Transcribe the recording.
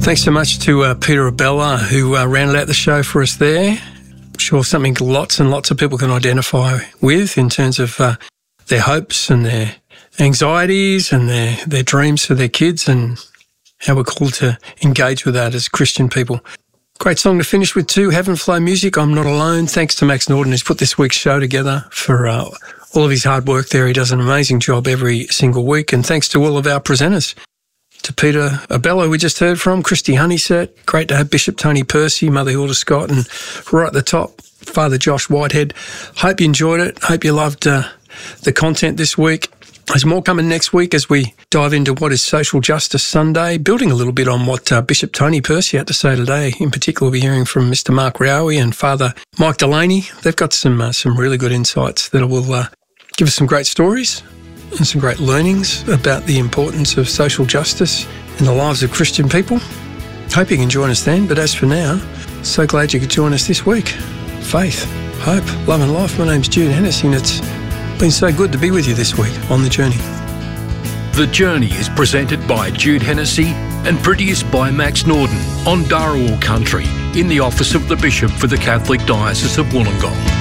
Thanks so much to Peter Abella, who rounded out the show for us there. I'm sure something lots and lots of people can identify with in terms of their hopes and their anxieties and their dreams for their kids, and how we're called to engage with that as Christian people. Great song to finish with too, Heaven Flow Music, I'm Not Alone. Thanks to Max Norton, who's put this week's show together, for all of his hard work there. He does an amazing job every single week. And thanks to all of our presenters. To Peter Abella, we just heard from, Christy Honeysett. Great to have Bishop Tony Percy, Mother Hilda Scott, and right at the top, Father Josh Whitehead. Hope you enjoyed it. Hope you loved the content this week. There's more coming next week as we dive into what is Social Justice Sunday, building a little bit on what Bishop Tony Percy had to say today. In particular, we'll be hearing from Mr. Mark Rowie and Father Mike Delaney. They've got some really good insights that will give us some great stories and some great learnings about the importance of social justice in the lives of Christian people. Hope you can join us then, but as for now, so glad you could join us this week. Faith, hope, love and life. My name's Jude Hennessy, and it's been so good to be with you this week on The Journey. The Journey is presented by Jude Hennessy and produced by Max Norton on Dharawal Country in the office of the Bishop for the Catholic Diocese of Wollongong.